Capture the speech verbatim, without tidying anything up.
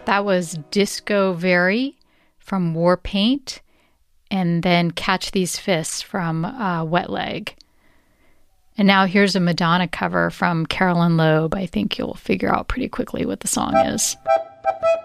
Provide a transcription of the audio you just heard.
That was Disco Very from Warpaint, and then Catch These Fists from uh, Wet Leg. And now here's a Madonna cover from Carolyn Loeb. I think you'll figure out pretty quickly what the song is.